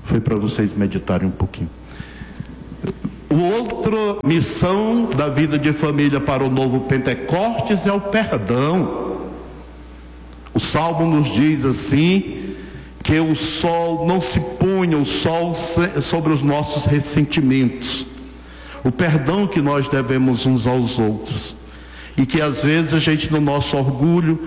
Foi para vocês meditarem um pouquinho. Outra missão da vida de família para o novo Pentecostes é o perdão. O Salmo nos diz assim, que o sol não se ponha, o sol sobre os nossos ressentimentos. O perdão que nós devemos uns aos outros. E que às vezes a gente, no nosso orgulho,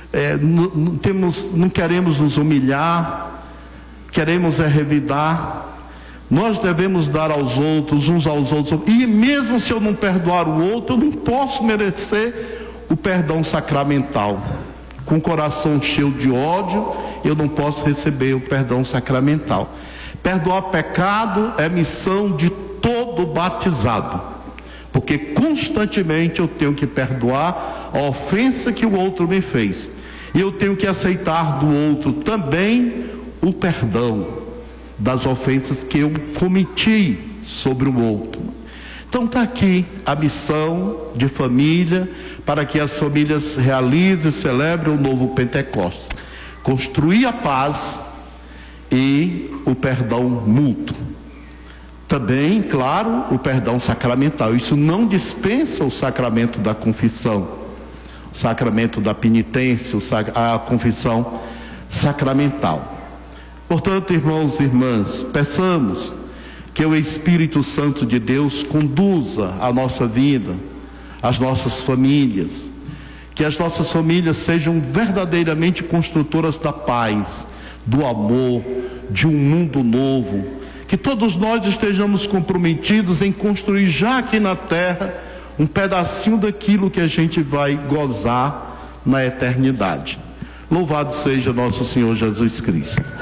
não queremos nos humilhar, queremos revidar. Nós devemos dar aos outros, uns aos outros. E mesmo se eu não perdoar o outro, eu não posso merecer o perdão sacramental. Com o coração cheio de ódio, eu não posso receber o perdão sacramental. Perdoar pecado é missão de todo batizado, porque constantemente eu tenho que perdoar a ofensa que o outro me fez, e eu tenho que aceitar do outro também o perdão das ofensas que eu cometi sobre o outro. Então está aqui a missão de família, para que as famílias realizem e celebrem o novo Pentecostes: construir a paz e o perdão mútuo. Também, claro, o perdão sacramental. Isso não dispensa o sacramento da confissão, o sacramento da penitência, a confissão sacramental. Portanto, irmãos e irmãs, peçamos que o Espírito Santo de Deus conduza a nossa vida, as nossas famílias, que as nossas famílias sejam verdadeiramente construtoras da paz, do amor, de um mundo novo, que todos nós estejamos comprometidos em construir já aqui na terra um pedacinho daquilo que a gente vai gozar na eternidade. Louvado seja nosso Senhor Jesus Cristo.